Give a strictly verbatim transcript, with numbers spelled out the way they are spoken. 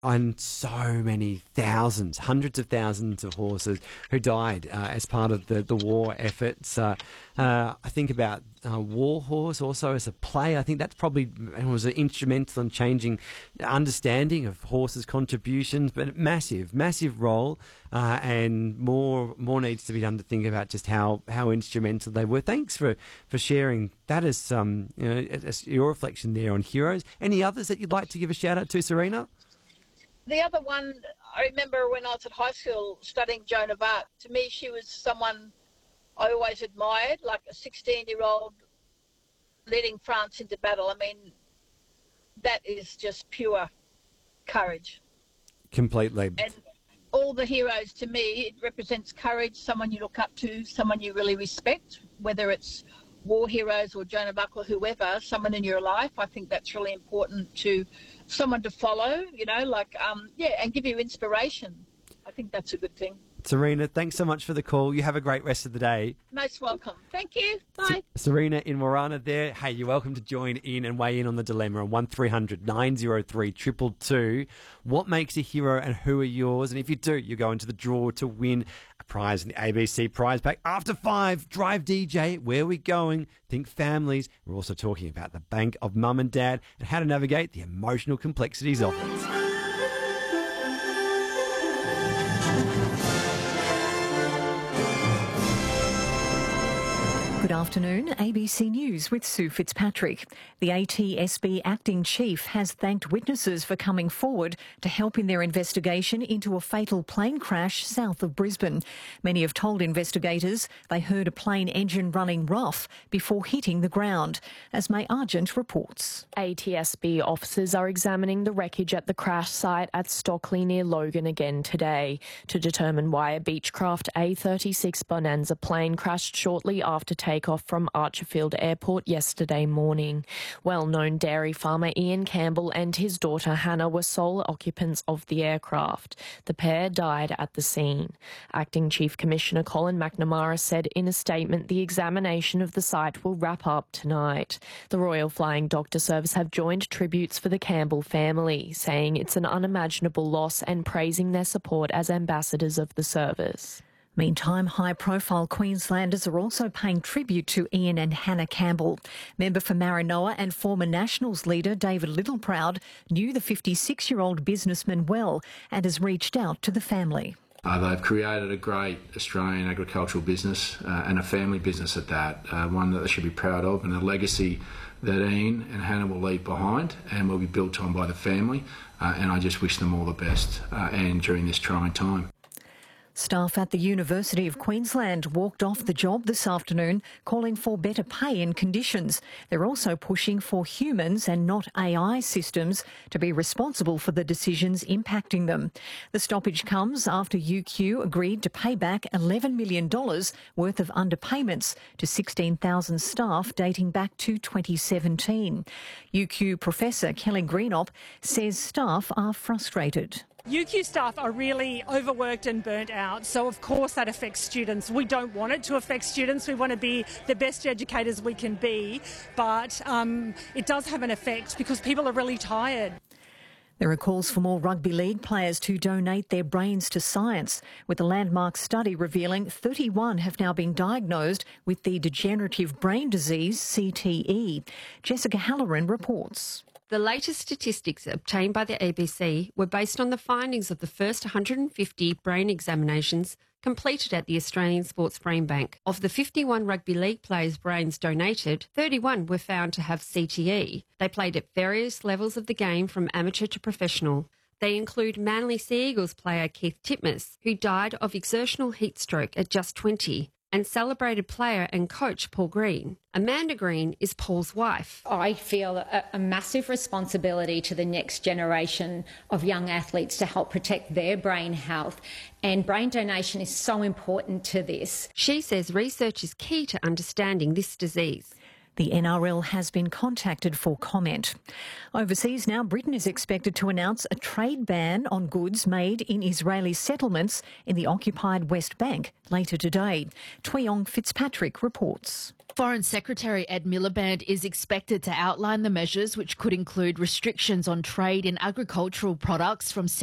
on so many thousands, hundreds of thousands of horses who died uh, as part of the, the war efforts. Uh, uh, I think about uh, War Horse also as a play. I think that's probably was instrumental in changing the understanding of horses' contributions, but massive, massive role, uh, and more more needs to be done to think about just how, how instrumental they were. Thanks for, for sharing that as, um, you know, as your reflection there on heroes. Any others that you'd like to give a shout out to, Serena? The other one, I remember when I was at high school studying Joan of Arc. To me, she was someone I always admired, like a sixteen-year-old leading France into battle. I mean, that is just pure courage. Completely. And all the heroes, to me, it represents courage, someone you look up to, someone you really respect, whether it's war heroes or Joan of Arc or whoever, someone in your life. I think that's really important to someone to follow, you know, like, um, yeah, and give you inspiration. I think that's a good thing. Serena, thanks so much for the call. You have a great rest of the day. Most welcome. Thank you. Bye. S- Serena in Warana there. Hey, you're welcome to join in and weigh in on the dilemma on one three hundred nine oh three two two two. What makes a hero and who are yours? And if you do, you go into the draw to win a prize in the A B C prize pack. After five, Drive D J, where are we going? Think families. We're also talking about the bank of mum and dad and how to navigate the emotional complexities of it. Good afternoon, A B C News with Sue Fitzpatrick. The A T S B acting chief has thanked witnesses for coming forward to help in their investigation into a fatal plane crash south of Brisbane. Many have told investigators they heard a plane engine running rough before hitting the ground. As May Argent reports. A T S B officers are examining the wreckage at the crash site at Stockley near Logan again today to determine why a Beechcraft A thirty-six Bonanza plane crashed shortly after takeoff from Archerfield Airport yesterday morning. Well-known dairy farmer Ian Campbell and his daughter Hannah were sole occupants of the aircraft. The pair died at the scene. Acting Chief Commissioner Colin McNamara said in a statement the examination of the site will wrap up tonight. The Royal Flying Doctor Service have joined tributes for the Campbell family, saying it's an unimaginable loss and praising their support as ambassadors of the service. Meantime, high-profile Queenslanders are also paying tribute to Ian and Hannah Campbell. Member for Maranoa and former Nationals leader David Littleproud knew the fifty-six-year-old businessman well and has reached out to the family. Uh, they've created a great Australian agricultural business uh, and a family business at that, uh, one that they should be proud of, and a legacy that Ian and Hannah will leave behind and will be built on by the family. Uh, and I just wish them all the best uh, and during this trying time. Staff at the University of Queensland walked off the job this afternoon, calling for better pay and conditions. They're also pushing for humans and not A I systems to be responsible for the decisions impacting them. The stoppage comes after U Q agreed to pay back eleven million dollars worth of underpayments to sixteen thousand staff dating back to twenty seventeen. U Q Professor Kelly Greenop says staff are frustrated. U Q staff are really overworked and burnt out, so of course that affects students. We don't want it to affect students. We want to be the best educators we can be, but um, it does have an effect because people are really tired. There are calls for more rugby league players to donate their brains to science, with a landmark study revealing thirty-one have now been diagnosed with the degenerative brain disease C T E. Jessica Halloran reports. The latest statistics obtained by the A B C were based on the findings of the first one hundred fifty brain examinations completed at the Australian Sports Brain Bank. Of the fifty-one rugby league players' brains donated, thirty-one were found to have C T E. They played at various levels of the game from amateur to professional. They include Manly Sea Eagles player Keith Titmus, who died of exertional heat stroke at just twenty, and celebrated player and coach Paul Green. Amanda Green is Paul's wife. I feel a, a massive responsibility to the next generation of young athletes to help protect their brain health, and brain donation is so important to this. She says research is key to understanding this disease. The The N R L has been contacted for comment. Overseas now, Britain is expected to announce a trade ban on goods made in Israeli settlements in the occupied West Bank later today. Tweong Fitzpatrick reports. Foreign Secretary Ed Miliband is expected to outline the measures, which could include restrictions on trade in agricultural products from